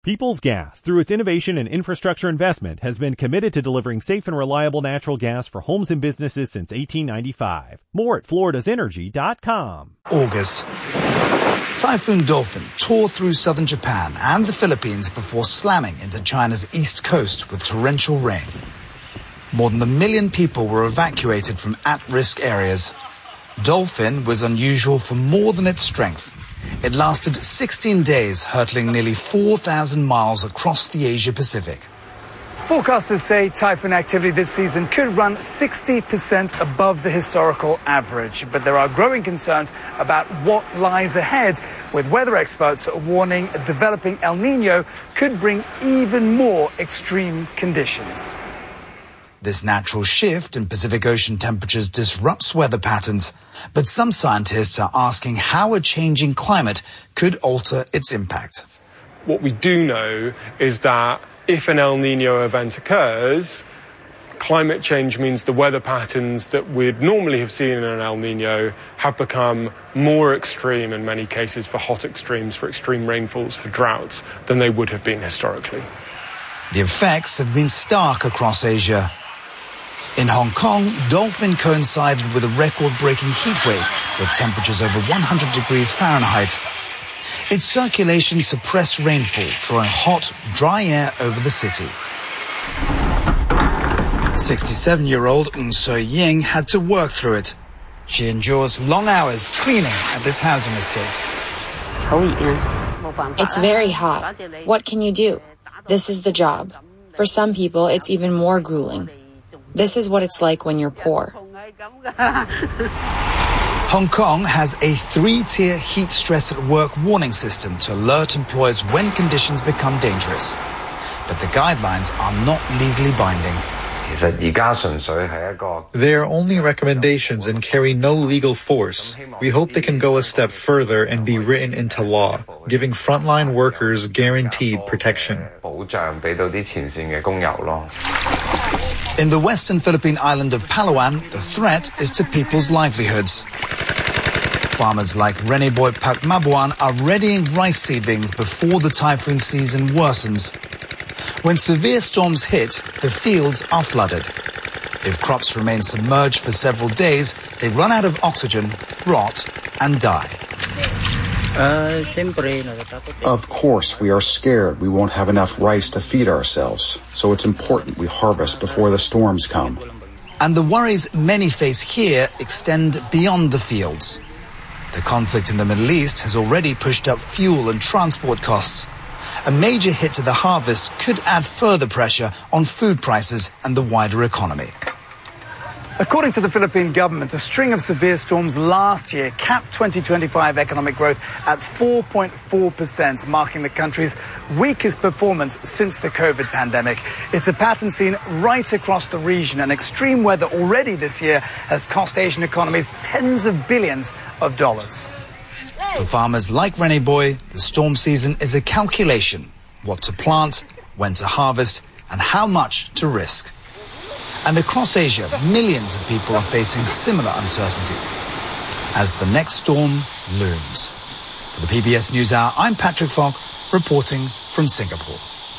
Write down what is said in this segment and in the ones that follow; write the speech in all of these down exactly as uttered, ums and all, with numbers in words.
Peoples Gas, through its innovation and infrastructure investment, has been committed to delivering safe and reliable natural gas for homes and businesses since eighteen ninety-five. More at floridas energy dot com. August. Typhoon Dolphin tore through southern Japan and the Philippines before slamming into China's east coast with torrential rain. More than a million people were evacuated from at-risk areas. Dolphin was unusual for more than its strength. It lasted sixteen days, hurtling nearly four thousand miles across the Asia-Pacific. Forecasters say typhoon activity this season could run sixty percent above the historical average. But there are growing concerns about what lies ahead, with weather experts warning a developing El Niño could bring even more extreme conditions. This natural shift in Pacific Ocean temperatures disrupts weather patterns, but some scientists are asking how a changing climate could alter its impact. What we do know is that if an El Niño event occurs, climate change means the weather patterns that we'd normally have seen in an El Niño have become more extreme in many cases, for hot extremes, for extreme rainfalls, for droughts, than they would have been historically. The effects have been stark across Asia. In Hong Kong, Dolphin coincided with a record-breaking heat wave with temperatures over one hundred degrees Fahrenheit. Its circulation suppressed rainfall, drawing hot, dry air over the city. sixty-seven-year-old Ng So Ying had to work through it. She endures long hours cleaning at this housing estate. It's very hot. What can you do? This is the job. For some people, it's even more grueling. This is what it's like when you're poor. Hong Kong has a three-tier heat stress at work warning system to alert employers when conditions become dangerous. But the guidelines are not legally binding. They are only recommendations and carry no legal force. We hope they can go a step further and be written into law, giving frontline workers guaranteed protection. In the western Philippine island of Palawan, the threat is to people's livelihoods. Farmers like Rene Boy Pakmabuan are readying rice seedlings before the typhoon season worsens. When severe storms hit, the fields are flooded. If crops remain submerged for several days, they run out of oxygen, rot, and die. Of course, we are scared we won't have enough rice to feed ourselves, so it's important we harvest before the storms come. And the worries many face here extend beyond the fields. The conflict in the Middle East has already pushed up fuel and transport costs. A major hit to the harvest could add further pressure on food prices and the wider economy. According to the Philippine government, a string of severe storms last year capped twenty twenty-five economic growth at four point four percent, marking the country's weakest performance since the COVID pandemic. It's a pattern seen right across the region, and extreme weather already this year has cost Asian economies tens of billions of dollars. For farmers like Rene Boy, the storm season is a calculation: what to plant, when to harvest, and how much to risk. And across Asia, millions of people are facing similar uncertainty as the next storm looms. For the P B S NewsHour, I'm Patrick Falk, reporting from Singapore.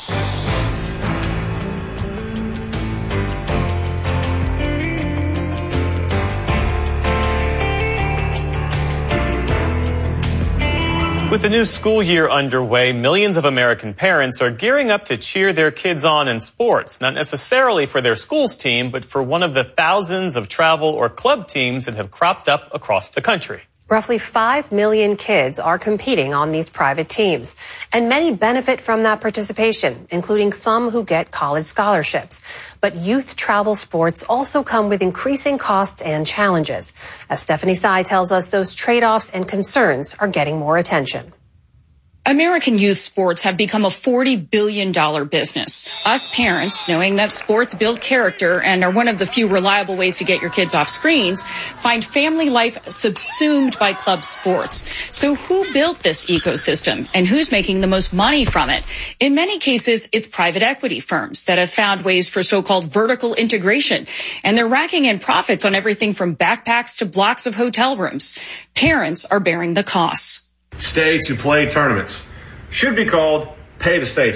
With the new school year underway, millions of American parents are gearing up to cheer their kids on in sports, not necessarily for their school's team, but for one of the thousands of travel or club teams that have cropped up across the country. Roughly five million kids are competing on these private teams, and many benefit from that participation, including some who get college scholarships. But youth travel sports also come with increasing costs and challenges. As Stephanie Tsai tells us, those trade-offs and concerns are getting more attention. American youth sports have become a forty billion dollars business. Us parents, knowing that sports build character and are one of the few reliable ways to get your kids off screens, find family life subsumed by club sports. So who built this ecosystem and who's making the most money from it? In many cases, it's private equity firms that have found ways for so-called vertical integration, and they're racking in profits on everything from backpacks to blocks of hotel rooms. Parents are bearing the costs. Stay to play tournaments should be called pay to stay